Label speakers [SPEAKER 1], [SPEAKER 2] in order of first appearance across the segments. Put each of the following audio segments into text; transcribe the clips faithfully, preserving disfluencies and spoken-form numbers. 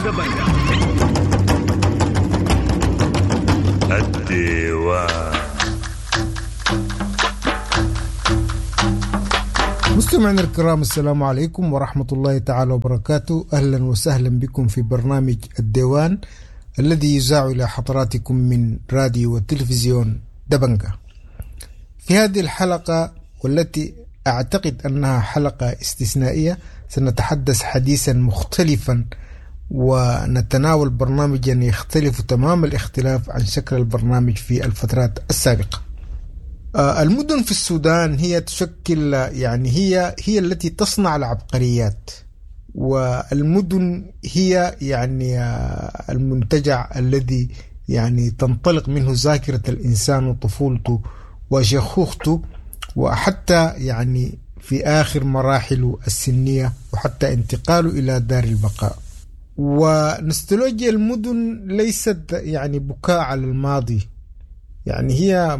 [SPEAKER 1] دبنجا. الديوان.
[SPEAKER 2] مستمعينا الكرام، السلام عليكم ورحمة الله تعالى وبركاته. أهلا وسهلا بكم في برنامج الديوان الذي يذاع إلى حضراتكم من راديو وتلفزيون دبنجا. في هذه الحلقة والتي أعتقد أنها حلقة استثنائية سنتحدث حديثا مختلفا ونتناول برنامجا يختلف تمام الاختلاف عن شكل البرنامج في الفترات السابقة. المدن في السودان هي تشكل يعني هي هي التي تصنع العبقريات، والمدن هي يعني المنتجع الذي يعني تنطلق منه ذاكرة الإنسان وطفولته وشيخوخته، وحتى يعني في آخر مراحله السنية وحتى انتقاله إلى دار البقاء. ونستولوجيا المدن ليست يعني بكاء على الماضي، يعني هي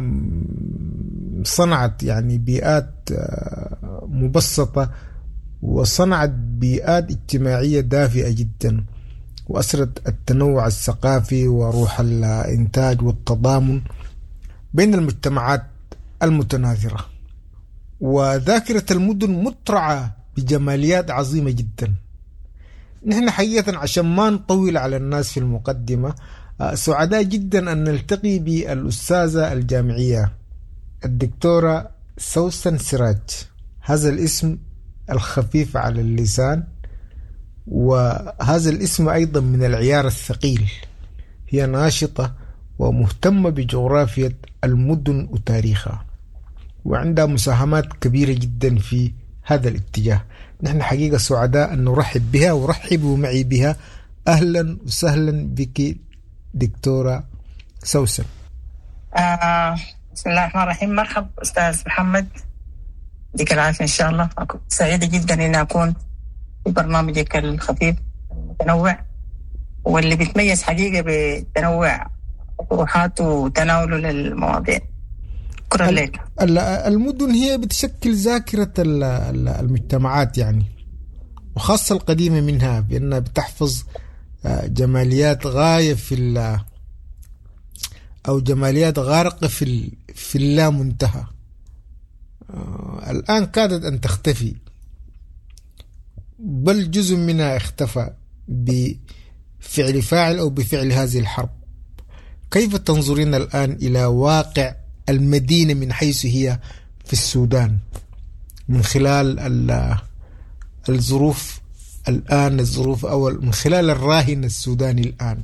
[SPEAKER 2] صنعت يعني بيئات مبسطة وصنعت بيئات اجتماعية دافئة جدا، وأسرت التنوع الثقافي وروح الإنتاج والتضامن بين المجتمعات المتناثرة. وذاكرة المدن مترعة بجماليات عظيمة جدا. نحن حقيقة عشان ما نطول على الناس في المقدمة، سعداء جدا أن نلتقي بالأستاذة الجامعية الدكتورة سوسن سراج. هذا الاسم الخفيف على اللسان، وهذا الاسم أيضا من العيار الثقيل. هي ناشطة ومهتمة بجغرافية المدن وتاريخها، وعندها مساهمات كبيرة جدا في هذا الاتجاه. نحن حقيقة سعداء أن نرحب بها، ورحبوا معي بها. أهلا وسهلا بك دكتورة سوسن.
[SPEAKER 3] آه بسم الله الرحمن الرحيم. مرحب أستاذ محمد، يديك العافية إن شاء الله. أكون سعيدة جدا أن أكون في برنامجك الخفيف المتنوع واللي بيتميز حقيقة بتنوع طروحاته وتناوله للمواضيع. شكرا لك.
[SPEAKER 2] المدن هي بتشكل ذاكرة المجتمعات يعني، وخاصة القديمة منها، بأنها بتحفظ جماليات غاية في أو جماليات غارقة في في اللا منتهى. الآن كادت أن تختفي، بل جزء منها اختفى بفعل فاعل أو بفعل هذه الحرب. كيف تنظرين الآن إلى واقع المدينة من حيث هي في السودان من خلال الظروف الآن، الظروف أو من خلال الراهن السوداني الآن؟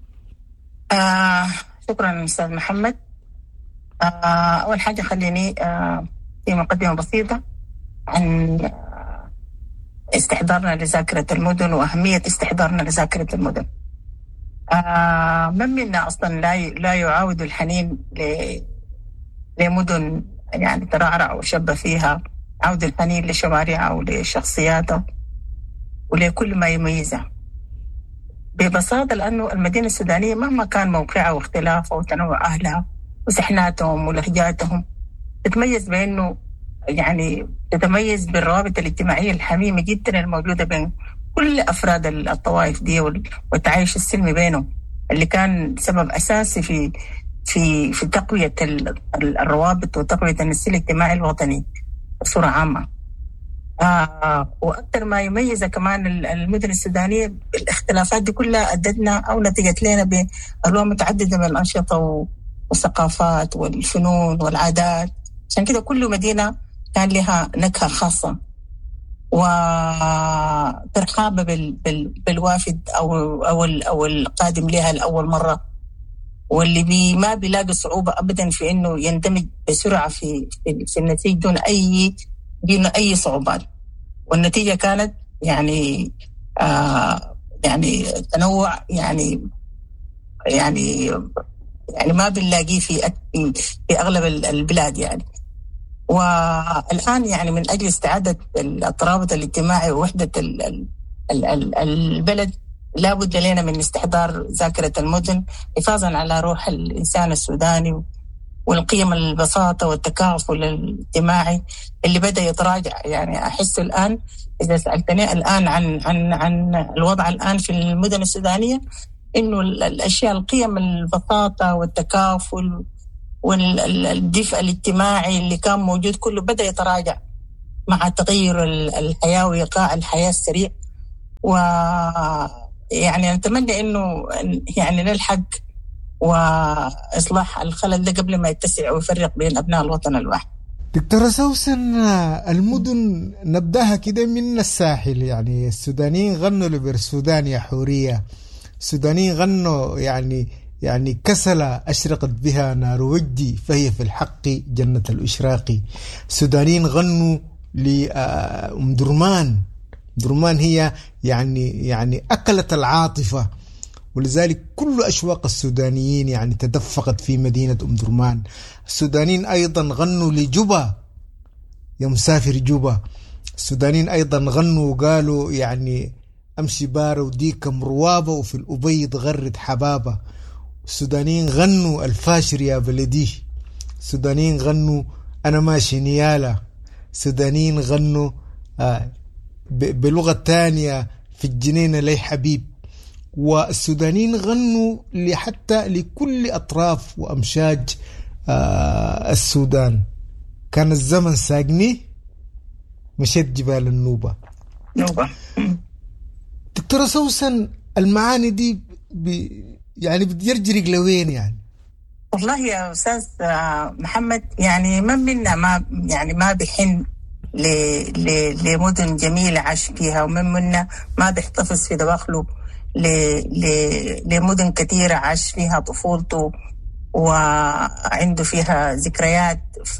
[SPEAKER 3] آه شكرا أستاذ محمد. آه أول حاجة خليني آه في مقدمة بسيطة عن استحضارنا لذاكرة المدن وأهمية استحضارنا لذاكرة المدن. آه من منا أصلا لا لا يعاود الحنين ل لمدن يعني ترعرع وشب فيها، عود الحنين لشوارعها ولشخصياتها ولكل ما يميزها ببساطة. لأنه المدينة السودانية مهما كان موقعها واختلافها وتنوع أهلها وسحناتهم ولهجاتهم، تتميز بأنه يعني تتميز بالروابط الاجتماعية الحميمة جدا الموجودة بين كل أفراد الطوائف دي والتعايش السلمي بينهم، اللي كان سبب أساسي في في في تقوية الروابط وتقوية النسيج الاجتماعي الوطني بصورة عامة. آه وأكثر ما يميز كمان المدن السودانية الاختلافات دي كلها أدتنا أو نتجت لنا بألوان متعددة من الأنشطة والثقافات والفنون والعادات. عشان كده كل مدينة كان لها نكهة خاصة وترحاب بال بال بالوافد أو أو أو القادم لها لأول مرة، واللي بي ما بيلاقي صعوبة أبدا في إنه يندمج بسرعة في في, في النتيجة دون أي دون أي صعوبات. والنتيجة كانت يعني آه يعني تنوع يعني يعني يعني ما بنلاقيه في في أغلب البلاد يعني. والآن يعني من أجل استعادة الترابط الاجتماعي ووحدة البلد لا بد لنا من استحضار ذاكرة المدن حفاظا على روح الإنسان السوداني والقيم البساطة والتكافل الاجتماعي اللي بدأ يتراجع. يعني أحس الآن إذا سألتني الآن عن عن عن الوضع الآن في المدن السودانية، إنه الأشياء القيم البساطة والتكافل والدفء الاجتماعي اللي كان موجود كله بدأ يتراجع مع تغير الحياة وإيقاع الحياة السريع. ويعني نتمنى إنه يعني نلحق وإصلاح الخلل ده قبل ما يتسع ويفرق بين أبناء الوطن الواحد.
[SPEAKER 2] دكتورة سوسن، المدن نبدأها كده من الساحل. يعني السودانيين غنوا لبر السودان يا حورية، السودانيين غنوا يعني يعني كسلة أشرقت بها نار وجدي فهي في الحق جنة الإشراق. السودانيين غنوا لأم درمان، درمان هي يعني يعني أكلت العاطفة، ولذلك كل أشواق السودانيين يعني تدفقت في مدينة أم درمان. السودانيين أيضا غنوا لجوبا يا مسافر جوبا. السودانيين أيضا غنوا وقالوا يعني أمشي بارة وديك مروابة وفي الأبيض غرد حبابة. السودانيين غنوا الفاشر يا بلدي. السودانيين غنوا أنا ماشي نيالة. السودانيين غنوا آه بلغة تانية في الجنينة لي حبيب. والسودانيين غنوا حتى لكل أطراف وأمشاج آه السودان. كان الزمن ساقني مشيت جبال النوبة.
[SPEAKER 3] نوبة.
[SPEAKER 2] دكتورة سوسن، المعاني دي بي يعني بتجرجرك لوين يعني؟
[SPEAKER 3] والله يا أستاذ محمد، يعني من منا ما يعني ما بيحن لمدن جميلة عاش فيها، ومن منا ما بيحتفظ في دواخله لمدن كثيرة عاش فيها طفولته وعنده فيها ذكريات. ف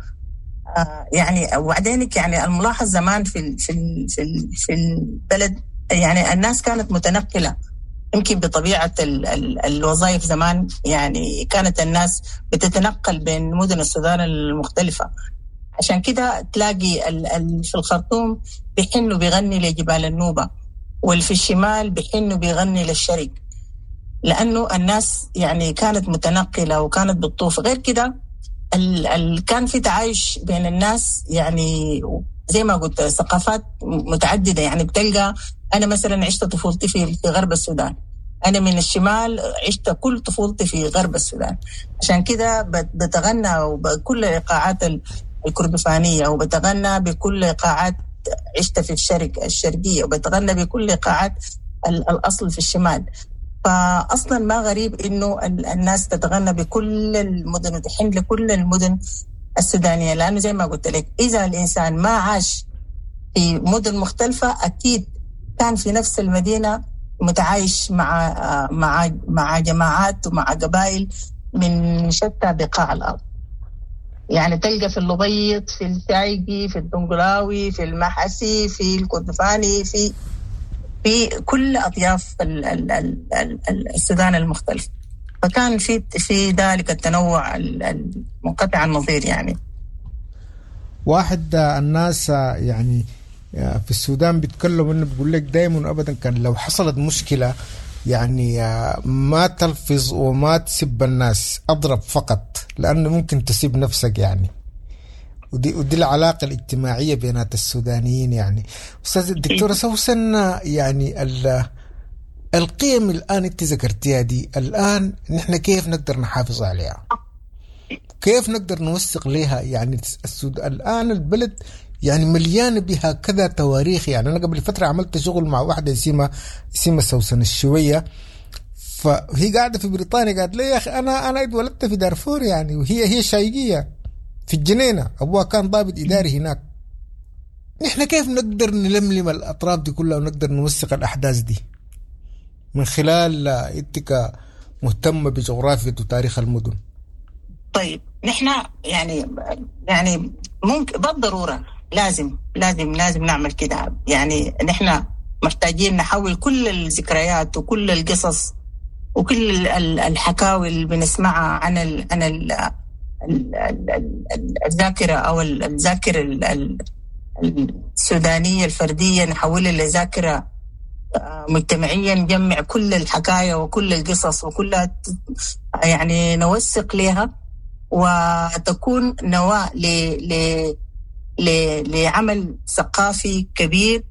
[SPEAKER 3] يعني وبعدينك يعني الملاحظ زمان في في في في البلد، يعني الناس كانت متنقلة يمكن بطبيعة ال ال الوظائف. زمان يعني كانت الناس بتتنقل بين مدن السودان المختلفة، عشان كده تلاقي ال ال في الخرطوم بيحنوا بيغني لجبال النوبة، واللي في الشمال بيحنوا بيغني للشرق، لأنه الناس يعني كانت متنقلة وكانت بتطوف. غير كده ال ال كان في تعايش بين الناس، يعني زي ما قلت ثقافات متعددة. يعني بتلقى أنا مثلا عشت طفولتي في غرب السودان، أنا من الشمال عشت كل طفولتي في غرب السودان، عشان كده بتغنى بكل إيقاعات الكردفانية، وبتغنى بكل إيقاعات عشت في الشرق الشرقية، وبتغنى بكل إيقاعات الأصل في الشمال. فأصلا ما غريب إنه الناس تتغنى بكل المدن وتحن لكل المدن السودانية، لأنه زي ما قلت لك إذا الإنسان ما عاش في مدن مختلفة أكيد كان في نفس المدينة متعايش مع مع مع جماعات ومع قبائل من شتى بقاع الأرض. يعني تلقى في اللبيط، في الشايقي، في الدنقلاوي، في المحسي، في الكردفاني، في في كل أطياف السودان المختلف. فكان في في ذلك التنوع المنقطع النظير. يعني
[SPEAKER 2] واحد الناس يعني في السودان بيتكلموا انه بيقول لك دايما ابدا كان لو حصلت مشكله يعني ما تلفظ وما تسب الناس، اضرب فقط، لانه ممكن تسيب نفسك يعني. ودي ودي العلاقه الاجتماعيه بينات السودانيين. يعني استاذ الدكتوره سوسن، يعني القيم الان انت ذكرتيها دي، الان نحن كيف نقدر نحافظ عليها؟ كيف نقدر نوثق لها؟ يعني السودان الان البلد يعني مليان بها كذا تواريخ. يعني أنا قبل فترة عملت شغل مع واحدة اسمها اسمها سوسن الشوية، فهي قاعدة في بريطانيا، قالت لي يا أخي أنا أنا اتولدت في دارفور يعني، وهي هي شايقية في الجنينة، أبوها كان ضابط إداري هناك. نحن كيف نقدر نلملم الأطراف دي كلها ونقدر نوثق الأحداث دي من خلال إنتك مهتمة بجغرافية وتاريخ المدن؟
[SPEAKER 3] طيب نحن يعني يعني ممكن بالضرورة لازم لازم لازم نعمل كده. يعني نحن محتاجين نحول كل الذكريات وكل القصص وكل الحكاوي اللي بنسمعها عن ال عن ال الذاكرة أو الذاكرة السودانية الفردية، نحولها لذاكرة مجتمعيا، نجمع كل الحكاية وكل القصص وكلها يعني نوثق لها وتكون نواة ل ل ل لعمل ثقافي كبير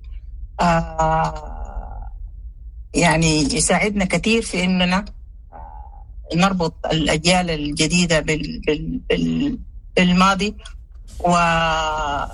[SPEAKER 3] آه يعني يساعدنا كثير في إننا نربط الأجيال الجديدة بال بال بال بالماضي، ونعزز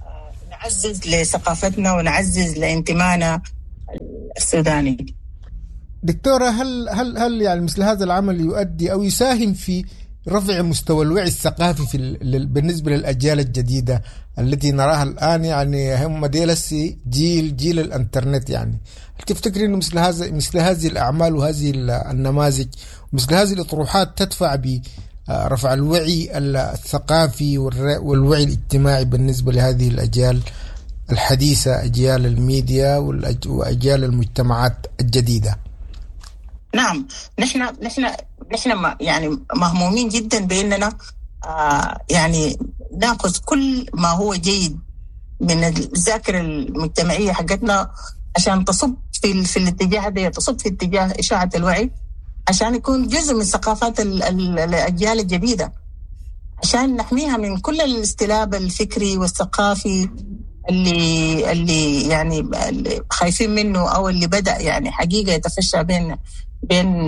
[SPEAKER 3] لثقافتنا ونعزز لانتمائنا السوداني.
[SPEAKER 2] دكتورة، هل هل هل يعني مثل هذا العمل يؤدي أو يساهم في رفع مستوى الوعي الثقافي في بالنسبة للأجيال الجديدة التي نراها الآن؟ يعني هم ديلسي جيل جيل الإنترنت. يعني هل تفتكر إنه مثل هذا مثل هذه الأعمال وهذه النماذج ومثل هذه الأطروحات تدفع برفع الوعي الثقافي والوعي الاجتماعي بالنسبة لهذه الأجيال الحديثة، أجيال الميديا وأجيال المجتمعات الجديدة؟
[SPEAKER 3] نعم، نحن نحن نحن يعني مهمومين جدا بأننا آه يعني نأخذ كل ما هو جيد من الذاكرة المجتمعية حقتنا عشان تصب في في الاتجاه ده، تصب في اتجاه إشاعة الوعي، عشان يكون جزء من ثقافات الأجيال الجديدة، عشان نحميها من كل الاستلاب الفكري والثقافي اللي اللي يعني اللي خايفين منه، أو اللي بدأ يعني حقيقة يتفشى بين بين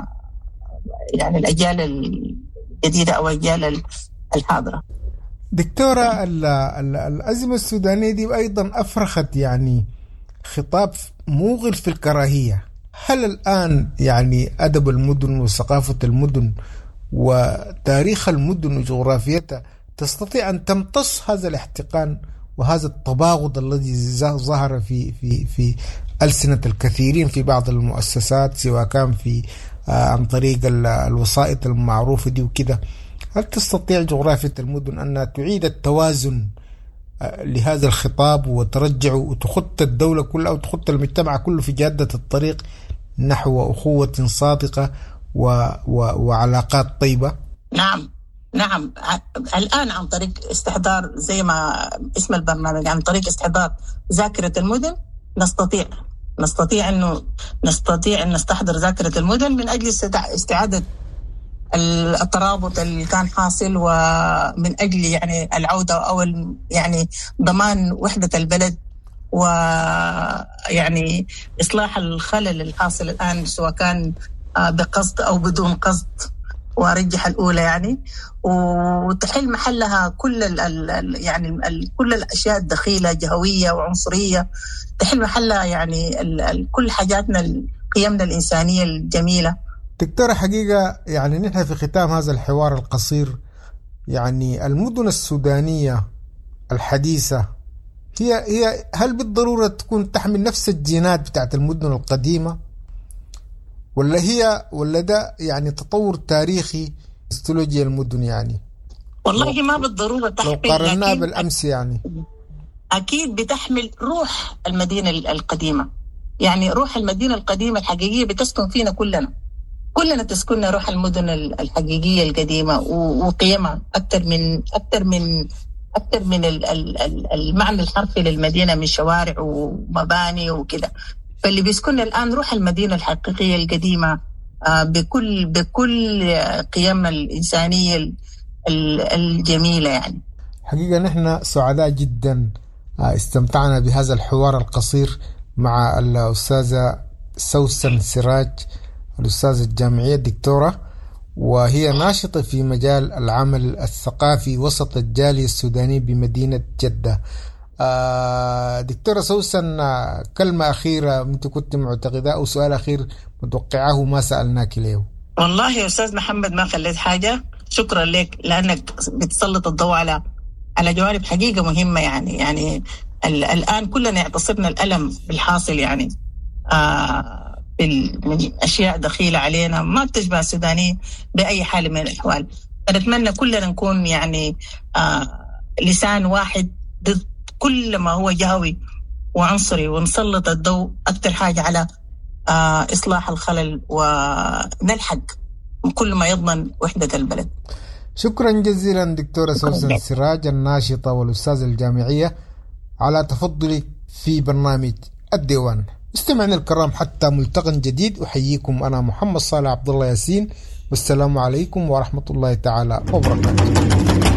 [SPEAKER 3] يعني الأجيال الجديدة أو الأجيال الحاضرة.
[SPEAKER 2] دكتورة، الأزمة السودانية دي أيضا أفرخت يعني خطاب موغل في الكراهية. هل الآن يعني أدب المدن وثقافة المدن وتاريخ المدن وجغرافيتها تستطيع أن تمتص هذا الاحتقان وهذا التباغض الذي ظهر في في في ألسنة الكثيرين في بعض المؤسسات، سواء كان في آه عن طريق الوسائط المعروفة دي وكده؟ هل تستطيع جغرافية المدن أن تعيد التوازن آه لهذا الخطاب وترجع وتخط الدولة كلها أو تخط المجتمع كله في جادة الطريق نحو أخوة صادقة و و وعلاقات طيبة؟
[SPEAKER 3] نعم نعم الآن عن طريق استحضار زي ما اسم البرنامج، عن طريق استحضار ذاكرة المدن نستطيع نستطيع أنه نستطيع أن نستحضر ذاكرة المدن من أجل استعادة الترابط اللي كان حاصل، ومن أجل يعني العودة أو يعني ضمان وحدة البلد، ويعني إصلاح الخلل الحاصل الآن سواء كان بقصد أو بدون قصد، وارجح الأولى يعني، وتحل محلها كل ال ال يعني ال كل الأشياء الدخيلة جهوية وعنصرية، تحل محلها يعني ال ال كل حاجاتنا قيمنا الإنسانية الجميلة.
[SPEAKER 2] دكتورة، حقيقة يعني نحن في ختام هذا الحوار القصير، يعني المدن السودانية الحديثة هي هي هل بالضرورة تكون تحمل نفس الجينات بتاعت المدن القديمة، ولا هي ولا ده يعني تطور تاريخي استولوجيا المدن؟ يعني
[SPEAKER 3] والله ما بالضرورة تحمل،
[SPEAKER 2] لو قارناه بالأمس يعني
[SPEAKER 3] أكيد بتحمل روح المدينة القديمة. يعني روح المدينة القديمة الحقيقية بتسكن فينا كلنا كلنا تسكننا روح المدن الحقيقية القديمة وقيمها أكثر من أكثر من أكثر من المعنى الحرفي للمدينة من شوارع ومباني وكده. فاللي بيسكننا الآن روح المدينة الحقيقية القديمة بكل بكل قيمها الإنسانية الجميلة. يعني
[SPEAKER 2] حقيقة نحن سعداء جدا استمتعنا بهذا الحوار القصير مع الأستاذة سوسن سراج، الأستاذة الجامعية الدكتورة، وهي ناشطة في مجال العمل الثقافي وسط الجالية السودانية بمدينة جدة. دكتورة سوسن، كلمة أخيرة أنت كنت معتقدة أو سؤال أخير متوقعه ما سألناك اليوم؟
[SPEAKER 3] والله يا أستاذ محمد ما خليت حاجة، شكرا لك لأنك بتسلط الضوء على على جوانب حقيقة مهمة. يعني يعني الآن كلنا يعتصرنا الألم بالحاصل، يعني آه من أشياء دخيلة علينا ما بتشبه السوداني بأي حال من الأحوال. نتمنى كلنا نكون يعني آه لسان واحد ضد كل ما هو جهوي وعنصري، ونسلط الضوء أكثر حاجة على آه إصلاح الخلل ونلحق كل ما يضمن وحدة البلد.
[SPEAKER 2] شكرا جزيلا دكتورة سوسن سراج الناشطة والأستاذة الجامعية على تفضلك في برنامج الديوان. استمعنا الكرام حتى ملتقى جديد، أحييكم أنا محمد صالح عبد الله ياسين والسلام عليكم ورحمة الله تعالى وبركاته.